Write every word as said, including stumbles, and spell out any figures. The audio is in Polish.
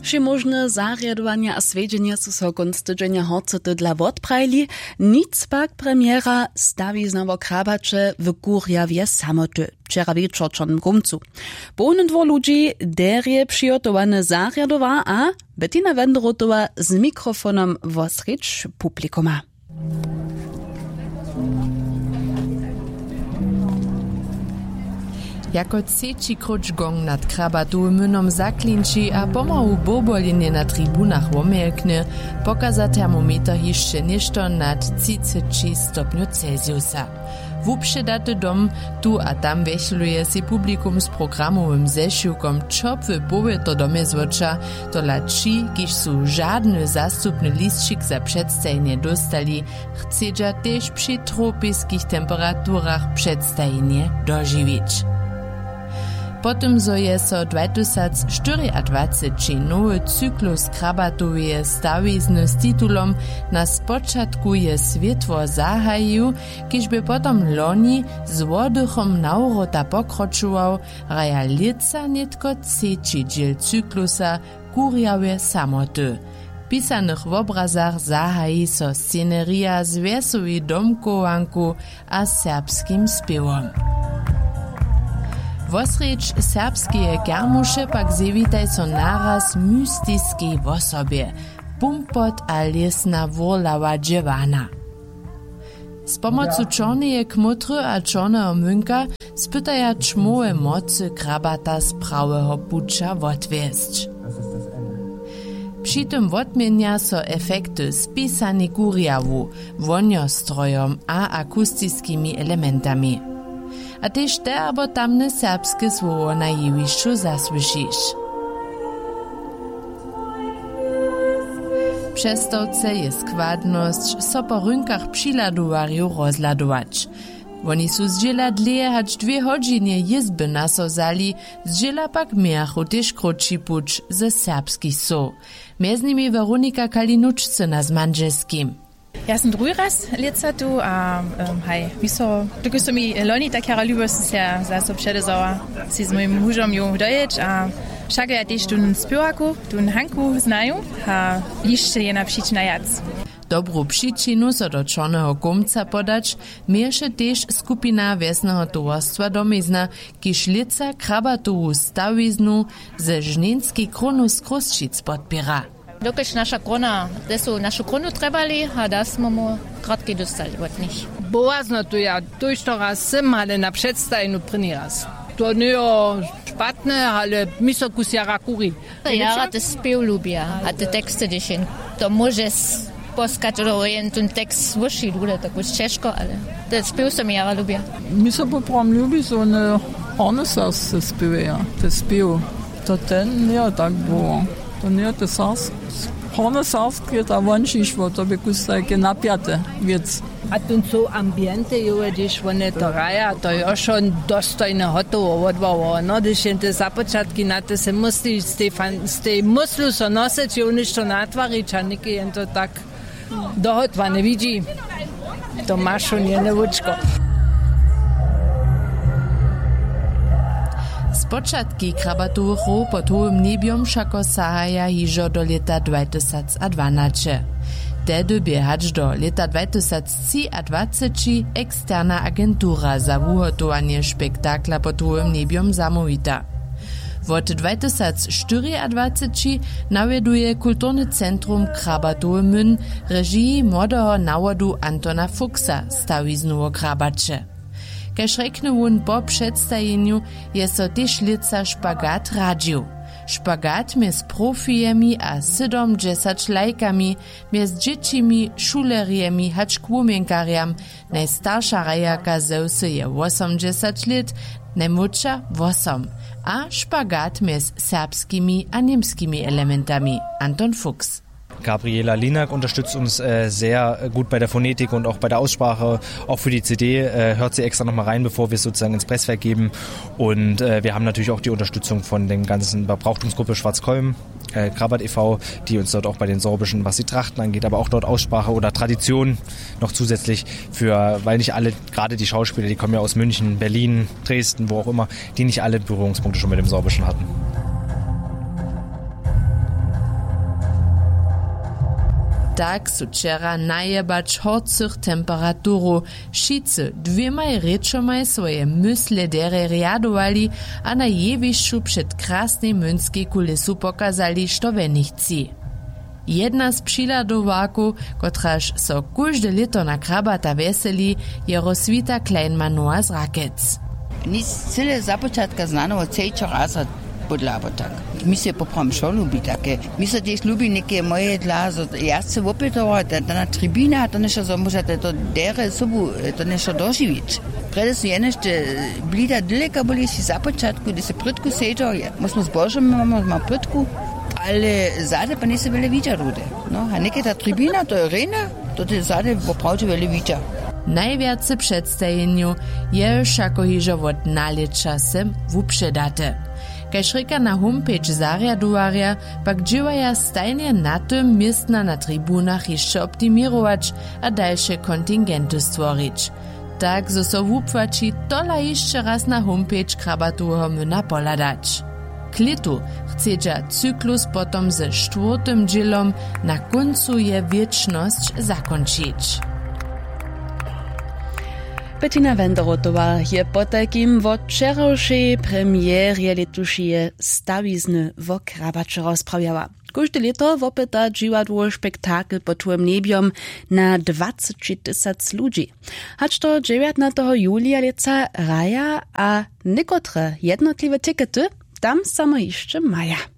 Všemožne zarjadovanja a svedženja su so konc tydzienia horcety dla odprajli, nic pak premiera stawi znowu krabacze w Kurjawie samoty. Wczera wieczor czon rumcu. Połowny dwóch ludzi derje przygotowane zarjadowa, a Bettina Wenderotowa z mikrofonem wosrycz publikuma. Jako trzeci kruč gong nad krabatowym mynom zaklinči a pomału bobolenie na tribunach womelknie, pokaza termometer jeszcze ništo nad trzydzieści stopniów Celsiusa. Wupředaty dom tu a tam wechluje si publikum z programowym zesiłkom czopwy boły to domie złocza, to laci, kiż su żadny zastupny listčik za przedstajenie dostali, chcedza też przy tropiskich temperaturach przedstajenie dożywić. Potem zo je so dwa tysiące czternastý nowy cyklus krabatowie stawizny z titulom na spočatku je světło zahajił, kiž by potom loni z wodychom naurota pokročoval, raja lica netko trzeci dziel cyklusa Kurjawie samoty. W pisanych obrazach zahaji so sceneria z wesołej domkowanku a serbskim śpiewom. Wosreć serbskie garmusze pak zewitaj so naraz mystiskiej wosobie, bumpot a lesna wolawa dziewana. Z pomocą czorneje kmutry a czorneho münka spytaja czmowe mocy krabata z prawego pucza wotwiesć. Przy tym odmienia so efekty spisani Kurjawu, woniostrojom a akustickimi elementami. A tež te abo tamne serbske słowo na jewišću zasłyszysz. Přestovce je składność so po rynkach přiladowarju rozladować. Oni su zdziela dlje hać dwie hodziny jizby nasozali, zdziela pak miachu tež krótši puč ze serbskich so. Mez nimi Weronika Kalinuczce na zmanželskim. Ja sam drugi raz lica tu, a um, hej, mi so, tako so mi loni takera ljubo sem se zase předezala si z mojim mužom ju doječ, a však ja tež tun spěvaku, tun Hanku znaju, a lišće je napříčna jac. Dobrú příčinu so do čorneho gumca podać, mieše tež skupina vesneho towarstwa domizna, kiž lica krabatovu stawiznu ze Žninski kronu z Kruščic podpira. Dokiż nasza krona, desu našu kronu trebali, a da smo mu kratki dostali od njih. Boazno tu ja, tu što raz sem, ale na předstajnu první raz. To nije špatne, ale mi so kus jara kuri. Ja rade spev ljubija, a te tekste dišin. To može poskać do ten tekst zvuši, bude tako češko, ale te spev se mi jara ljubija. Mi so poprom ljubi so ne hornesarske speve, ja, te spev. To ten nije tak było. To nie to sas. Hornesarsk je ta vončištvo, to bi kus takie napiate věc. A tu so ambiente, když one to raja, to je još on dostojne hotovo odbavo. No, když jen te započatky na te se musí z tej myslu so nosiť, je uništo natvariť, a niky jen to tak dohotva nevidí. To máš on je nevučko. Spočatki krabatuchu pod hołym nebiom všako sahaja hižo do leta dwa tysiące dwanaście. Tedy by hač do leta dwa tysiące dwadzieścia eksterna agentura za wuhotowanie spektakla pod hołym nebiom zamówita. Wot dwa tysiące dwadzieścia nawieduje Kulturne Centrum Krabatowy Mün režii młodego nawodu Antona Fuchsa stawiznowo krabacze. Kaž rekne wun po předstajeniu je so tež lica špagat radžił. Špagat mez profijemi a sedemdziesięć lajkami, mez dziecimi, šuleriemi hač kłumienkariam, najstarsza rajaka zeusy je osiemdziesiąt lat, najmłodša osiem, a špagat mez serbskimi a niemskimi elementami. Anton Fuchs. Gabriela Linak unterstützt uns äh, sehr gut bei der Phonetik und auch bei der Aussprache. Auch für die C D äh, hört sie extra nochmal rein, bevor wir es sozusagen ins Presswerk geben. Und äh, wir haben natürlich auch die Unterstützung von dem ganzen Brauchtumsgruppe Schwarzkolm, äh, Krabat e V, die uns dort auch bei den sorbischen, was die Trachten angeht, aber auch dort Aussprache oder Tradition noch zusätzlich für, weil nicht alle, gerade die Schauspieler, die kommen ja aus München, Berlin, Dresden, wo auch immer, die nicht alle Berührungspunkte schon mit dem Sorbischen hatten. Tak su wczera najebać horcych temperaturu. Wszyscy dwiemaj rečomaj swoje mysle dere riadowali, a na jewiszczu przed krasnej münskiej kulisu pokazali, što wenig chci. Jedna z přiladowaku, kotraž so każde lito na krabata veseli, je Roswita Kleinmanoa z Rakec. Nic cyle započatka znano od cejčo raza podlabo tak. Mi se poprom šo lubi take. Mi se też lubi neke moje dla, so ja se opetovo, da, da na tribina, to nešto so možete to dere sobu, to nešto doživić. Prede su jenešte blida dileka boli si započatku, da se pritku sejčo, mo smo s Božom, imamo ma pritku, ale zade pa nisi vele vidja rude. No, a neke ta tribina, to je arena, to te zade popravče vele vidja. Najviace předstajenju je všako hižo od naleča sem vupředate. Kaj šrika na homepage zariadovarja, pak dživaja stajnie na tym miestna na tribunach jeszcze optimirować, a dalsze kontingenty stvorić. Tak, zo so wupłaci tola jeszcze raz na homepage krabatuho myna poladać. Klitu chcedza cyklus potom ze czwartym dzielom na końcu je wieczność zakończyć. Bettina Wenderotowa je po takim wo wczorajszej premierie letušie stawizny wo Krabacze rozprawiała. Każde leto wopyta dziwadło spektakl pod tłym nebiom na dwadzieścia tysięcy ludzi. Hacz to dziewiętnastego julia leca raja, a niekotre jednotliwe tikety tam samo jeszcze maja.